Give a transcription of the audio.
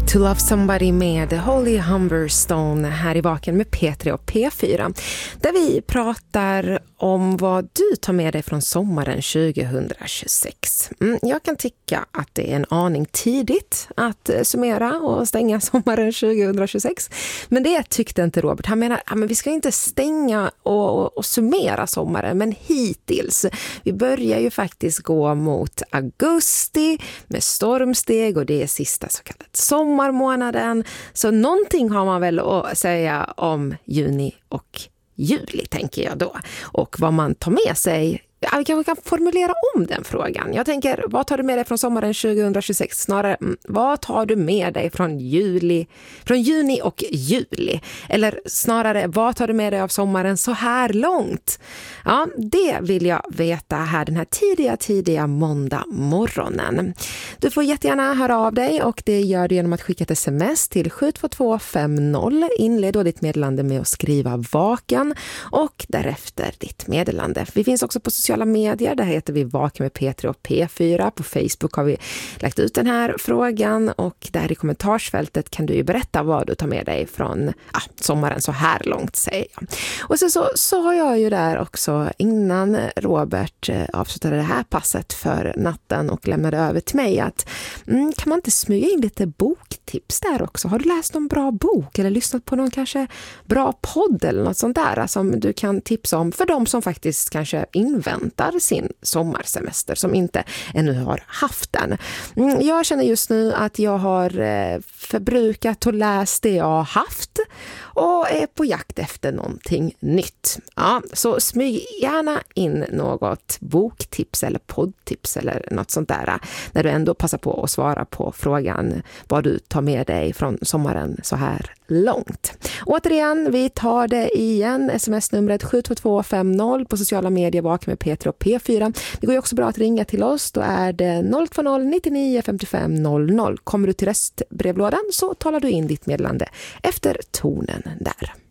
To Love Somebody med Holly Humberstone här i Vaken med P3 och P4. Där vi pratar om vad du tar med dig från sommaren 2026. Jag kan tycka att det är en aning tidigt att summera och stänga sommaren 2026. Men det tyckte inte Robert. Han menar att vi ska inte stänga och summera sommaren. Men hittills, vi börjar ju faktiskt gå mot augusti med stormsteg och det är sista så kallat sommarmånaden. Så någonting har man väl att säga om juni och juli, tänker jag då. Och vad man tar med sig. Vi kanske kan formulera om den frågan. Jag tänker, vad tar du med dig från sommaren 2026? Snarare, vad tar du med dig från juni och juli? Eller snarare, vad tar du med dig av sommaren så här långt? Ja, det vill jag veta här den här tidiga måndag morgonen. Du får jättegärna höra av dig och det gör du genom att skicka ett sms till 72250. Inled då ditt meddelande med att skriva vaken och därefter ditt meddelande. Vi finns också på sociala medier, där heter vi Vaken med P3 och P4. På Facebook har vi lagt ut den här frågan och där i kommentarsfältet kan du ju berätta vad du tar med dig från sommaren så här långt, säger jag. Och så sa jag ju där också innan Robert avslutade det här passet för natten och lämnade över till mig att kan man inte smyga in lite boktips där också? Har du läst någon bra bok eller lyssnat på någon kanske bra podd eller något sånt där som du kan tipsa om för de som faktiskt kanske inväntar sin sommarsemester som inte ännu har haft den. Jag känner just nu att jag har förbrukat och läst det jag har haft och är på jakt efter någonting nytt. Ja, så smyg gärna in något boktips eller poddtips eller något sånt där när du ändå passar på att svara på frågan vad du tar med dig från sommaren så här långt. Återigen, vi tar det igen. SMS-numret 72250 på sociala medier Vaken med P3 och P4. Det går ju också bra att ringa till oss. Då är det 020 99 55 00. Kommer du till röstbrevlådan så talar du in ditt meddelande efter tonen där.